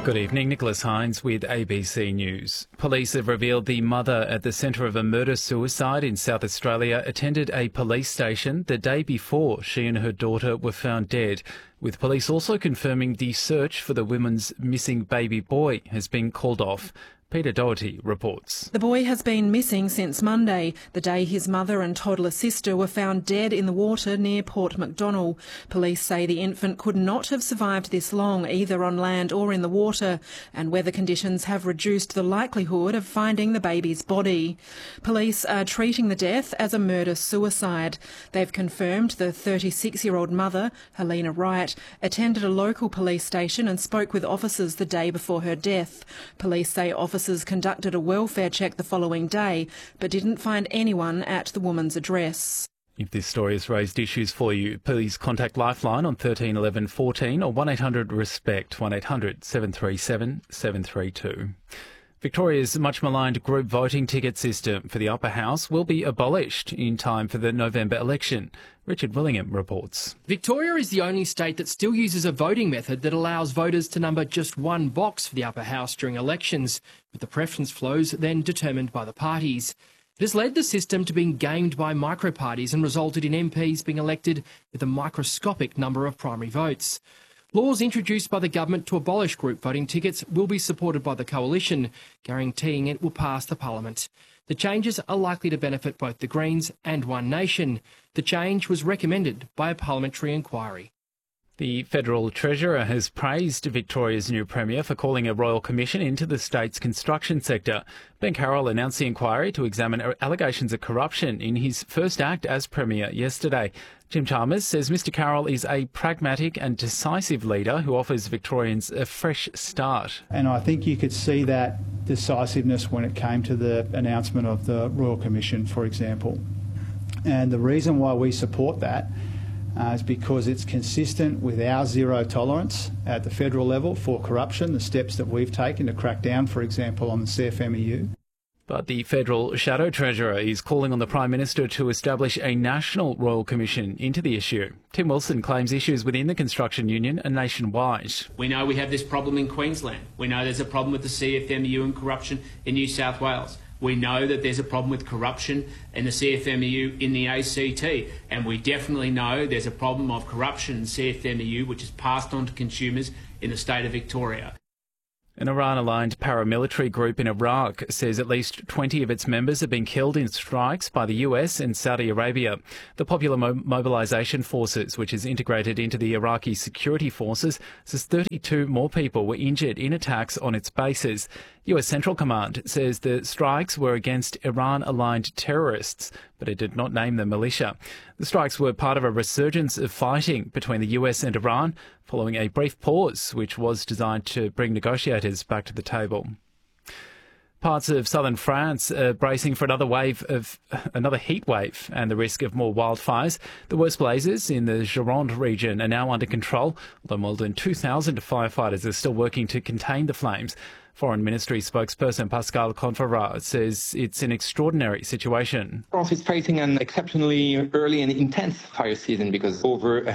Good evening, Nicholas Hines with ABC News. Police have revealed the mother at the centre of a murder-suicide in South Australia attended a police station the day before she and her daughter were found dead, with police also confirming the search for the woman's missing baby boy has been called off. Peter Doherty reports. The boy has been missing since Monday, the day his mother and toddler sister were found dead in the water near Port Macdonnell. Police say the infant could not have survived this long, either on land or in the water, and weather conditions have reduced the likelihood of finding the baby's body. Police are treating the death as a murder-suicide. They've confirmed the 36-year-old mother, Helena Wright, attended a local police station and spoke with officers the day before her death. Police say officers conducted a welfare check the following day, but didn't find anyone at the woman's address. If this story has raised issues for you, please contact Lifeline on 13 11 14 or 1800-RESPECT, 1800 737 732. Victoria's much maligned group voting ticket system for the upper house will be abolished in time for the November election. Richard Willingham reports. Victoria is the only state that still uses a voting method that allows voters to number just one box for the upper house during elections, with the preference flows then determined by the parties. It has led the system to being gamed by micro-parties and resulted in MPs being elected with a microscopic number of primary votes. Laws introduced by the government to abolish group voting tickets will be supported by the Coalition, guaranteeing it will pass the Parliament. The changes are likely to benefit both the Greens and One Nation. The change was recommended by a parliamentary inquiry. The Federal Treasurer has praised Victoria's new Premier for calling a royal commission into the state's construction sector. Ben Carroll announced the inquiry to examine allegations of corruption in his first act as Premier yesterday. Jim Chalmers says Mr Carroll is a pragmatic and decisive leader who offers Victorians a fresh start. And I think you could see that decisiveness when it came to the announcement of the Royal Commission, for example. And the reason why we support that is because it's consistent with our zero tolerance at the federal level for corruption, the steps that we've taken to crack down, for example, on the CFMEU. But the Federal Shadow Treasurer is calling on the Prime Minister to establish a national Royal Commission into the issue. Tim Wilson claims issues within the construction union are nationwide. We know we have this problem in Queensland. We know there's a problem with the CFMEU and corruption in New South Wales. We know that there's a problem with corruption in the CFMEU in the ACT, and we definitely know there's a problem of corruption in CFMEU which is passed on to consumers in the state of Victoria. An Iran-aligned paramilitary group in Iraq says at least 20 of its members have been killed in strikes by the US and Saudi Arabia. The Popular Mobilisation Forces, which is integrated into the Iraqi security forces, says 32 more people were injured in attacks on its bases. US Central Command says the strikes were against Iran-aligned terrorists, but it did not name the militia. The strikes were part of a resurgence of fighting between the US and Iran following a brief pause, which was designed to bring negotiators back to the table. Parts of southern France are bracing for another heat wave and the risk of more wildfires. The worst blazes in the Gironde region are now under control, although more than 2,000 firefighters are still working to contain the flames. Foreign Ministry spokesperson Pascal Conferat says it's an extraordinary situation. France is facing an exceptionally early and intense fire season because over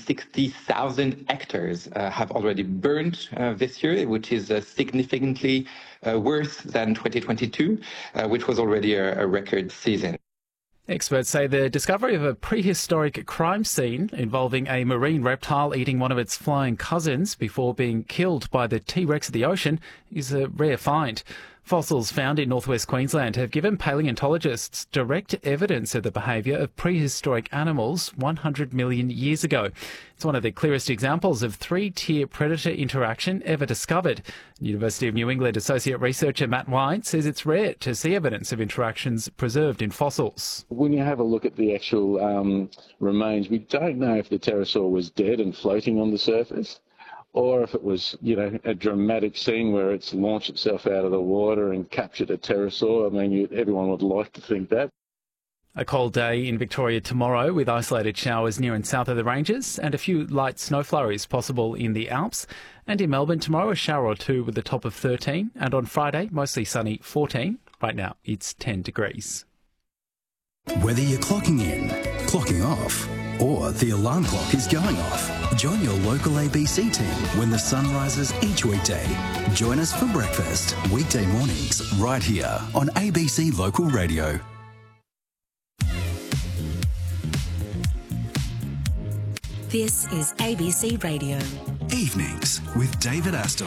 160,000 hectares have already burned this year, which is significantly worse than 2022, which was already a record season. Experts say the discovery of a prehistoric crime scene involving a marine reptile eating one of its flying cousins before being killed by the T-Rex of the ocean is a rare find. Fossils found in northwest Queensland have given paleontologists direct evidence of the behaviour of prehistoric animals 100 million years ago. It's one of the clearest examples of three-tier predator interaction ever discovered. University of New England associate researcher Matt White says it's rare to see evidence of interactions preserved in fossils. When you have a look at the actual remains, we don't know if the pterosaur was dead and floating on the surface, or if it was, a dramatic scene where it's launched itself out of the water and captured a pterosaur. I mean, everyone would like to think that. A cold day in Victoria tomorrow with isolated showers near and south of the ranges and a few light snow flurries possible in the Alps. And in Melbourne tomorrow, a shower or two with a top of 13. And on Friday, mostly sunny, 14. Right now, it's 10 degrees. Whether you're clocking in, clocking off, or the alarm clock is going off, Join your local ABC team when the sun rises each weekday. Join us for breakfast, weekday mornings, right here on ABC Local Radio. This is ABC Radio. Evenings with David Astle.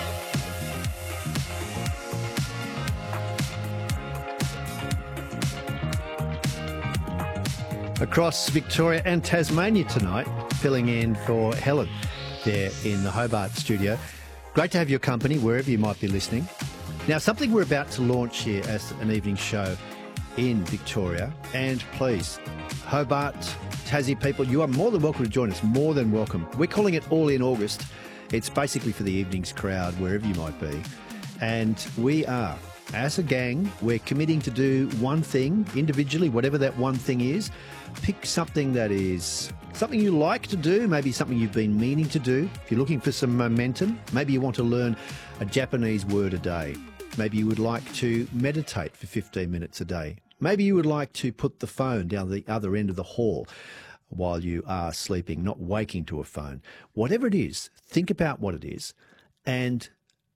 Across Victoria and Tasmania tonight, filling in for Helen there in the Hobart studio. Great to have your company wherever you might be listening. Now, something we're about to launch here as an evening show in Victoria, and please, Hobart, Tassie people, you are more than welcome to join us, more than welcome. We're calling it All in August. It's basically for the evening's crowd, wherever you might be. And we are, as a gang, we're committing to do one thing individually, whatever that one thing is. Pick something that is something you like to do, maybe something you've been meaning to do. If you're looking for some momentum, maybe you want to learn a Japanese word a day. Maybe you would like to meditate for 15 minutes a day. Maybe you would like to put the phone down the other end of the hall while you are sleeping, not waking to a phone. Whatever it is, think about what it is and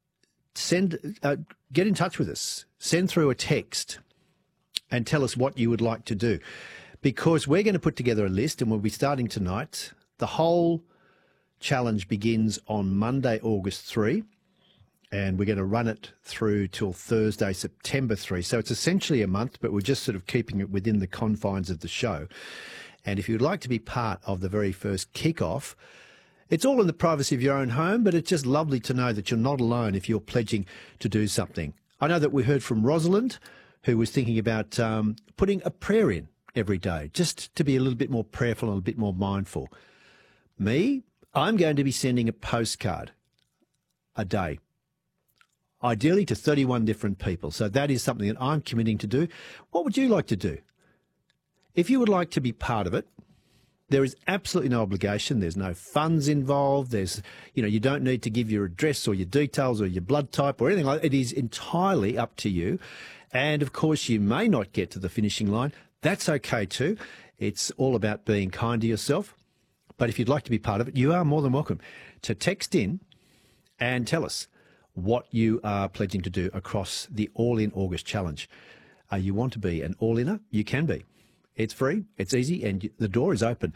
get in touch with us. Send through a text and tell us what you would like to do, because we're going to put together a list and we'll be starting tonight. The whole challenge begins on Monday, August 3, and we're going to run it through till Thursday, September 3. So it's essentially a month, but we're just sort of keeping it within the confines of the show. And if you'd like to be part of the very first kick-off, it's all in the privacy of your own home, but it's just lovely to know that you're not alone if you're pledging to do something. I know that we heard from Rosalind, who was thinking about putting a prayer in every day, just to be a little bit more prayerful and a bit more mindful. Me, I'm going to be sending a postcard a day, ideally to 31 different people. So that is something that I'm committing to do. What would you like to do? If you would like to be part of it, there is absolutely no obligation. There's no funds involved. You don't need to give your address or your details or your blood type or anything like that. It is entirely up to you. And of course, you may not get to the finishing line. That's okay too. It's all about being kind to yourself. But if you'd like to be part of it, you are more than welcome to text in and tell us what you are pledging to do across the All in August challenge. You want to be an all-inner? You can be. It's free, it's easy, and the door is open.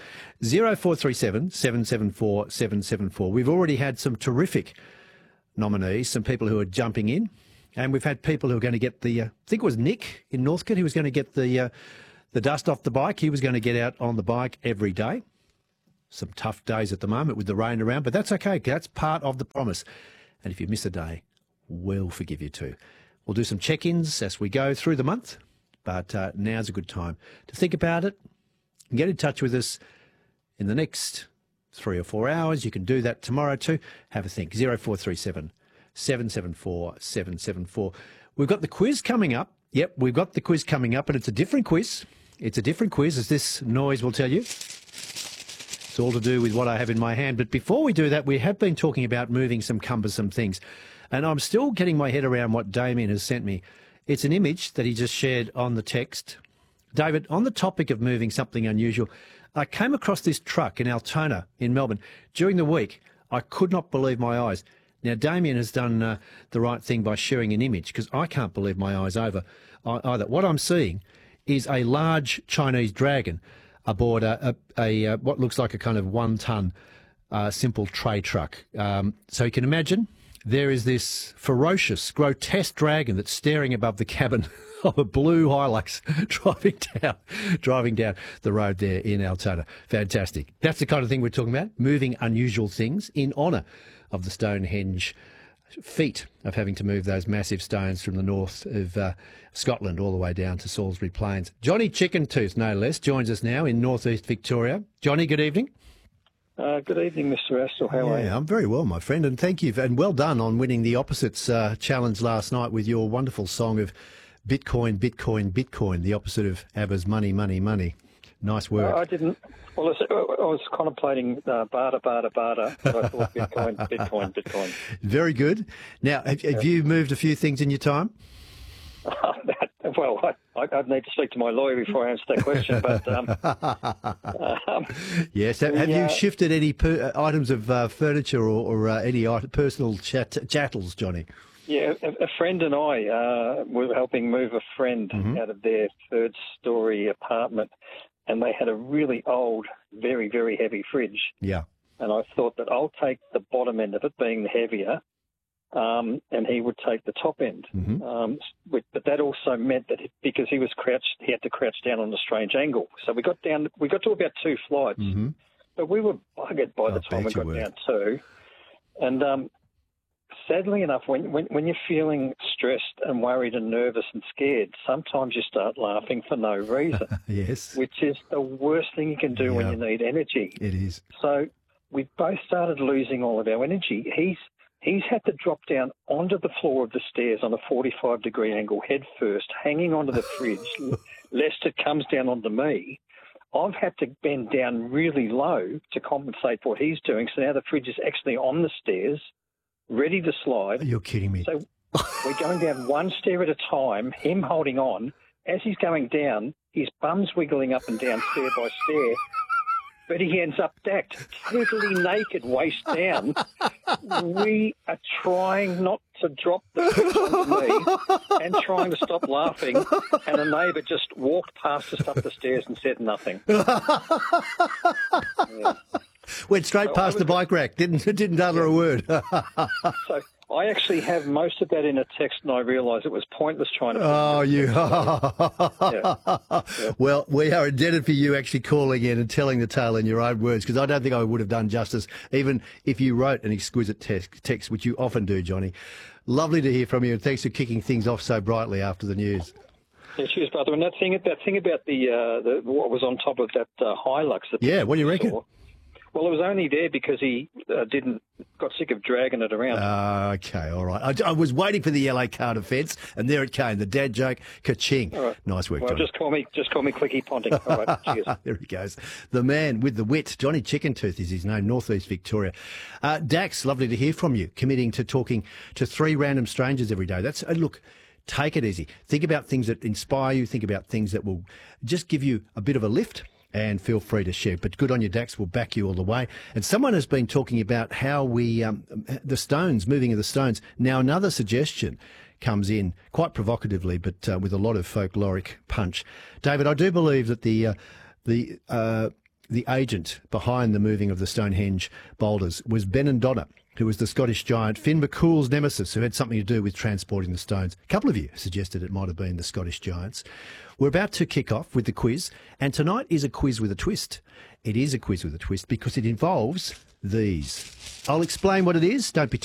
0437 774 774. We've already had some terrific nominees, some people who are jumping in, and we've had people who are going to get I think it was Nick in Northcote, who was going to get the dust off the bike. He was going to get out on the bike every day. Some tough days at the moment with the rain around, but that's okay. That's part of the promise. And if you miss a day, we'll forgive you too. We'll do some check-ins as we go through the month. But now's a good time to think about it and get in touch with us in the next 3 or 4 hours. You can do that tomorrow too. Have a think. 0437 774 774. We've got the quiz coming up. Yep, we've got the quiz coming up, and it's a different quiz. It's a different quiz, as this noise will tell you. It's all to do with what I have in my hand. But before we do that, we have been talking about moving some cumbersome things. And I'm still getting my head around what Damien has sent me. It's an image that he just shared on the text. David, on the topic of moving something unusual, I came across this truck in Altona in Melbourne during the week. I could not believe my eyes. Now, Damien has done the right thing by sharing an image, because I can't believe my eyes either. What I'm seeing is a large Chinese dragon aboard a what looks like a kind of 1-ton simple tray truck. So you can imagine there is this ferocious, grotesque dragon that's staring above the cabin of a blue Hilux driving down the road there in Altona. Fantastic. That's the kind of thing we're talking about, moving unusual things in honour of the Stonehenge feat of having to move those massive stones from the north of Scotland all the way down to Salisbury Plains. Johnny Chickentooth, no less, joins us now in northeast Victoria. Johnny, good evening. Good evening, Mr. Astle. How are you? I'm very well, my friend, and thank you. And well done on winning the Opposites challenge last night with your wonderful song of Bitcoin, Bitcoin, Bitcoin, the opposite of ABBA's Money, Money, Money. Nice work. I didn't. Well, I was contemplating barter, barter, barter, but I thought Bitcoin, Bitcoin, Bitcoin. Very good. Now, have you moved a few things in your time? Well, I'd need to speak to my lawyer before I answer that question. But yes, have you shifted any items of furniture or any personal chattels, Johnny? Yeah, a friend and I were helping move a friend out of their third-story apartment, and they had a really old, very, very heavy fridge. Yeah. And I thought that I'll take the bottom end of it, being the heavier, and he would take the top end. But that also meant that because he was crouched, he had to crouch down on a strange angle. So we got to about 2 flights, but we were buggered by the time we got down 2. And sadly enough, when you're feeling stressed and worried and nervous and scared, sometimes you start laughing for no reason. Yes. Which is the worst thing you can do when you need energy. It is. So we both started losing all of our energy. He's had to drop down onto the floor of the stairs on a 45-degree angle head first, hanging onto the fridge, lest it comes down onto me. I've had to bend down really low to compensate for what he's doing. So now the fridge is actually on the stairs, ready to slide. You're kidding me. So we're going down one stair at a time, him holding on. As he's going down, his bum's wiggling up and down stair by stair, but he ends up decked, totally naked, waist down. We are trying not to drop the fridge onto me and trying to stop laughing, and a neighbour just walked past us up the stairs and said nothing. Went straight past the bike rack, didn't utter a word. So I actually have most of that in a text, and I realised it was pointless trying to... Oh, you... Well, we are indebted for you actually calling in and telling the tale in your own words, because I don't think I would have done justice, even if you wrote an exquisite text, which you often do, Johnny. Lovely to hear from you, and thanks for kicking things off so brightly after the news. Yeah, cheers, brother. And that thing about the what was on top of that Hilux... Yeah, what do you reckon? Well, it was only there because he got sick of dragging it around. Okay, all right. I was waiting for the yellow card offence, and there it came, the dad joke, ka-ching. All right. Nice work, well, Johnny. Just call me Clicky Ponting. All right, cheers. There he goes. The man with the wit, Johnny Chickentooth is his name, North East Victoria. Dax, lovely to hear from you, committing to talking to 3 random strangers every day. That's look. Take it easy. Think about things that inspire you. Think about things that will just give you a bit of a lift. And feel free to share. But good on you, Dax. We'll back you all the way. And someone has been talking about how we, the Stones, moving of the Stones. Now, another suggestion comes in quite provocatively, but with a lot of folkloric punch. David, I do believe that the agent behind the moving of the Stonehenge boulders was Ben Donna, who was the Scottish giant Finn McCool's nemesis, who had something to do with transporting the stones. A couple of you suggested it might have been the Scottish giants. We're about to kick off with the quiz, and tonight is a quiz with a twist. It is a quiz with a twist because it involves these. I'll explain what it is. Don't be too